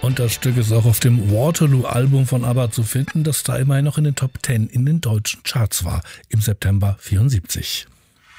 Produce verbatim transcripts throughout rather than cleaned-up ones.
Und das Stück ist auch auf dem Waterloo-Album von ABBA zu finden, das da immerhin noch in den Top Ten in den deutschen Charts war, im September vierundsiebzig.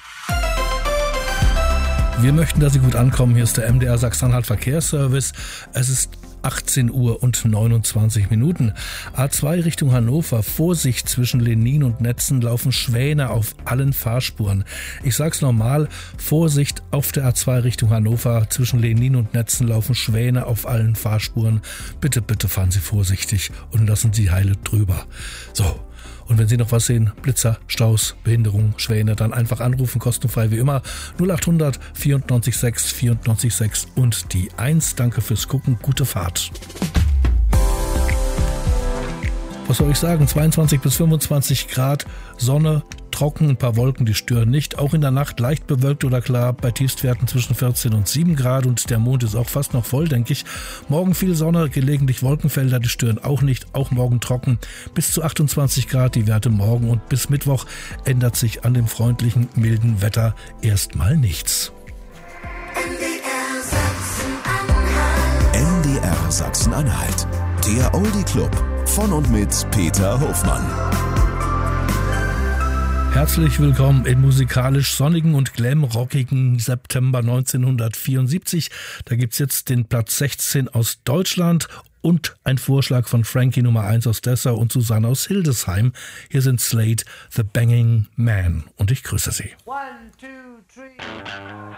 Wir möchten, dass Sie gut ankommen. Hier ist der M D R Sachsen-Anhalt Verkehrsservice. Es ist achtzehn Uhr und neunundzwanzig Minuten. A zwei Richtung Hannover. Vorsicht, zwischen Lenin und Netzen laufen Schwäne auf allen Fahrspuren. Ich sag's nochmal. Vorsicht, auf der A zwei Richtung Hannover. Zwischen Lenin und Netzen laufen Schwäne auf allen Fahrspuren. Bitte, bitte fahren Sie vorsichtig und lassen Sie heile drüber. So. Und wenn Sie noch was sehen, Blitzer, Staus, Behinderung, Schwäne, dann einfach anrufen, kostenfrei wie immer. null acht hundert vierundneunzig sechs vierundneunzig sechs und die eins. Danke fürs Gucken, gute Fahrt. Was soll ich sagen? zweiundzwanzig bis fünfundzwanzig Grad, Sonne, trocken, ein paar Wolken, die stören nicht. Auch in der Nacht leicht bewölkt oder klar, bei Tiefstwerten zwischen vierzehn und sieben Grad und der Mond ist auch fast noch voll, denke ich. Morgen viel Sonne, gelegentlich Wolkenfelder, die stören auch nicht. Auch morgen trocken, bis zu achtundzwanzig Grad die Werte morgen und bis Mittwoch ändert sich an dem freundlichen, milden Wetter erstmal nichts. N D R Sachsen-Anhalt, der Oldie Club von und mit Peter Hofmann. Herzlich willkommen im musikalisch sonnigen und glam-rockigen September neunzehnhundertvierundsiebzig. Da gibt's jetzt den Platz sechzehn aus Deutschland und ein Vorschlag von Frankie Nummer eins aus Dessau und Susanne aus Hildesheim. Hier sind Slade, The Banging Man und ich grüße Sie. One, two, three.